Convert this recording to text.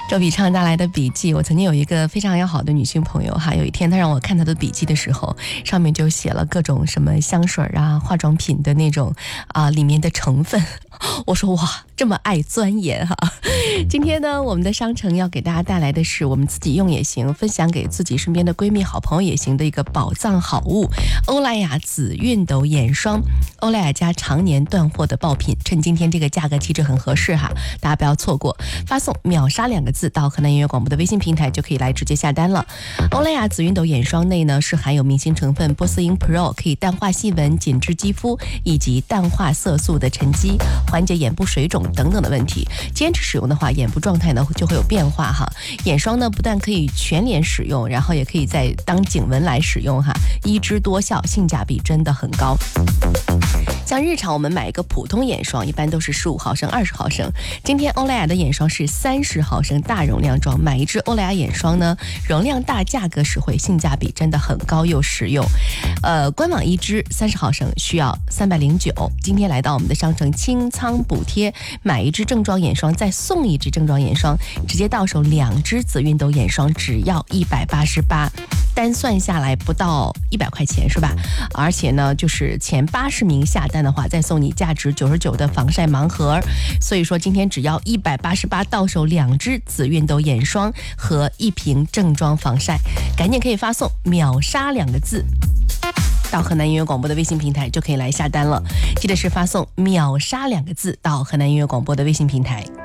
周笔畅带来的笔记，我曾经有一个非常要好的女性朋友哈，有一天她让我看她的笔记的时候，上面就写了各种什么香水啊、化妆品的那种里面的成分。我说哇，这么爱钻研哈。今天呢，我们的商城要给大家带来的是我们自己用也行，分享给自己身边的闺蜜好朋友也行的一个宝藏好物——欧莱雅紫熨斗眼霜。欧莱雅家常年断货的爆品，趁今天这个价格其实很合适哈，大家不要错过。发送秒杀2个字到河南音乐广播的微信平台，就可以来直接下单了。欧莱雅紫熨斗眼霜内呢是含有明星成分波司因 Pro， 可以淡化细纹、紧致肌肤以及淡化色素的沉积，缓解眼部水肿等等的问题。坚持使用的话，眼部状态呢就会有变化哈。眼霜呢不但可以全脸使用，然后也可以在当颈纹来使用哈，一支多效，性价比真的很高。像日常我们买一个普通眼霜，一般都是15毫升、20毫升。今天欧莱雅的眼霜是30毫升大容量装，买一支欧莱雅眼霜呢，容量大，价格实惠，性价比真的很高又实用。官网一支30毫升需要309，今天来到我们的商城清仓补贴，买一支正装眼霜再送一支正装眼霜，直接到手2支紫熨斗眼霜只要188，单算下来不到100块钱是吧？而且呢，就是前80名下单的话，再送你价值99的防晒盲盒。所以说今天只要188到手2支紫熨斗眼霜和1瓶正装防晒，赶紧可以发送秒杀2个字到河南音乐广播的微信平台，就可以来下单了。记得是发送秒杀2个字到河南音乐广播的微信平台。